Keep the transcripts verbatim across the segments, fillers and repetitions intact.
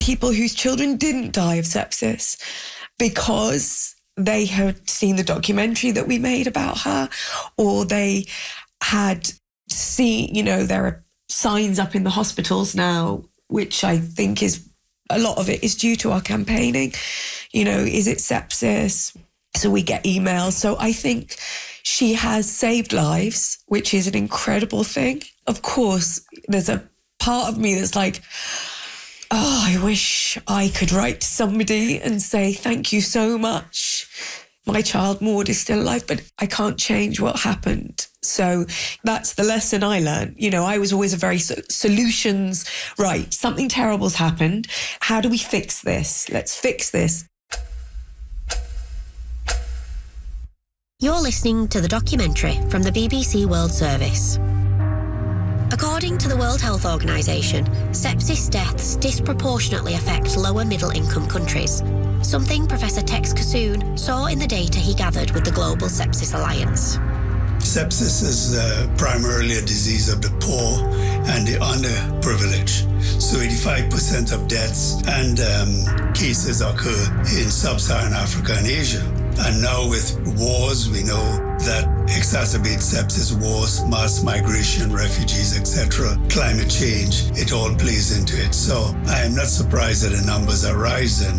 people whose children didn't die of sepsis because they had seen the documentary that we made about her, or they had seen, you know, there are signs up in the hospitals now, which I think is, a lot of it is due to our campaigning. You know, is it sepsis? So we get emails. So I think she has saved lives, which is an incredible thing. Of course, there's a part of me that's like, oh, I wish I could write to somebody and say, thank you so much. My child Maud is still alive, but I can't change what happened. So that's the lesson I learned. You know, I was always a very so- solutions, right, something terrible's happened. How do we fix this? Let's fix this. You're listening to the documentary from the B B C World Service. According to the World Health Organization, sepsis deaths disproportionately affect lower middle-income countries, something Professor Tex Kissoon saw in the data he gathered with the Global Sepsis Alliance. Sepsis is uh, primarily a disease of the poor and the underprivileged. So eighty-five percent of deaths and um, cases occur in sub-Saharan Africa and Asia. And now with wars, we know that exacerbates sepsis, wars, mass migration, refugees, et cetera, climate change, it all plays into it. So I am not surprised that the numbers are rising.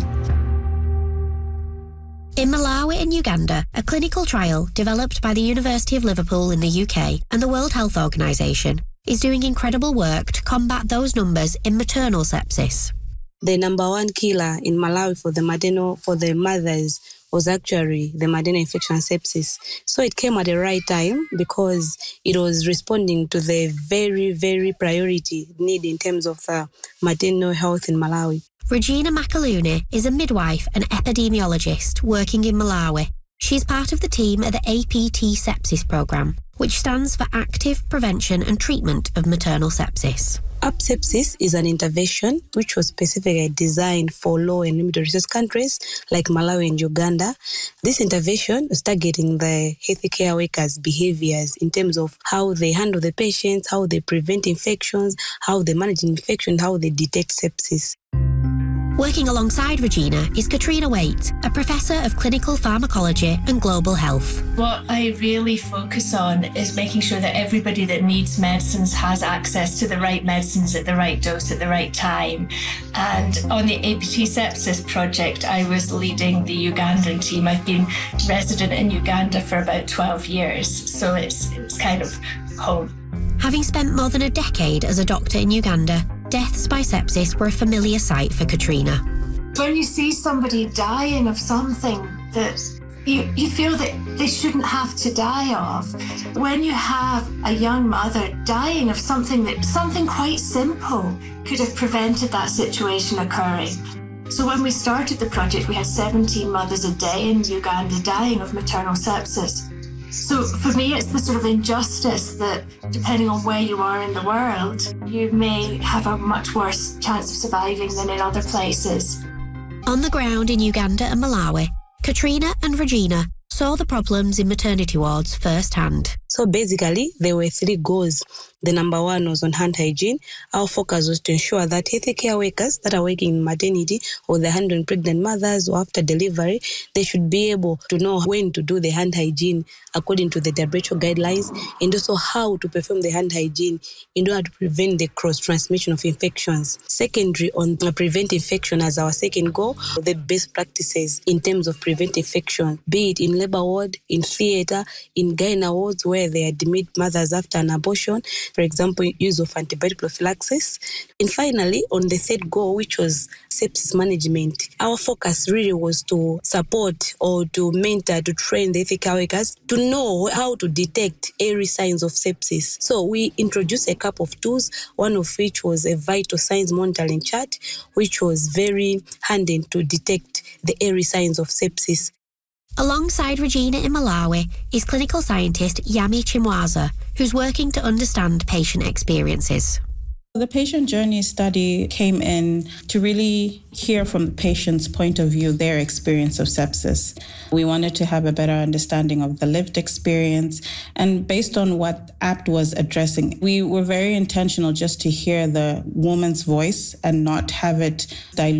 In Malawi and Uganda, a clinical trial developed by the University of Liverpool in the U K and the World Health Organization is doing incredible work to combat those numbers in maternal sepsis. The number one killer in Malawi for the maternal, for the mothers was actually the maternal infection sepsis. So it came at the right time because it was responding to the very, very priority need in terms of uh, maternal health in Malawi. Regina Makaluni is a midwife and epidemiologist working in Malawi. She's part of the team at the A P T Sepsis Programme, which stands for Active Prevention and Treatment of Maternal Sepsis. A P sepsis is an intervention which was specifically designed for low and limited resource countries like Malawi and Uganda. This intervention is targeting the healthcare workers' behaviors in terms of how they handle the patients, how they prevent infections, how they manage infection, how they detect sepsis. Working alongside Regina is Katrina Waite, a professor of clinical pharmacology and global health. What I really focus on is making sure that everybody that needs medicines has access to the right medicines at the right dose at the right time. And on the A P T Sepsis project, I was leading the Ugandan team. I've been resident in Uganda for about twelve years, so it's, it's kind of home. Having spent more than a decade as a doctor in Uganda, deaths by sepsis were a familiar sight for Katrina. When you see somebody dying of something that you, you feel that they shouldn't have to die of, when you have a young mother dying of something that something quite simple could have prevented that situation occurring. So when we started the project, we had seventeen mothers a day in Uganda dying of maternal sepsis. So for me, it's the sort of injustice that depending on where you are in the world, you may have a much worse chance of surviving than in other places. On the ground in Uganda and Malawi, Katrina and Regina saw the problems in maternity wards firsthand. So basically, there were three goals. The number one was on hand hygiene. Our focus was to ensure that healthcare workers that are working in maternity or they're handling pregnant mothers or after delivery, they should be able to know when to do the hand hygiene according to the W H O guidelines, and also how to perform the hand hygiene in order to prevent the cross-transmission of infections. Secondary, on prevent infection as our second goal, the best practices in terms of prevent infection, be it in labor ward, in theatre, in gynae wards where they admit mothers after an abortion, for example, use of antibiotic prophylaxis. And finally, on the third goal, which was sepsis management, our focus really was to support or to mentor, to train the healthcare workers to know how to detect early signs of sepsis. So we introduced a couple of tools, one of which was a vital signs monitoring chart, which was very handy to detect the early signs of sepsis. Alongside Regina in Malawi is clinical scientist Yami Chimwaza, who's working to understand patient experiences. The patient journey study came in to really hear from the patient's point of view, their experience of sepsis. We wanted to have a better understanding of the lived experience. And based on what A P T was addressing, we were very intentional just to hear the woman's voice and not have it diluted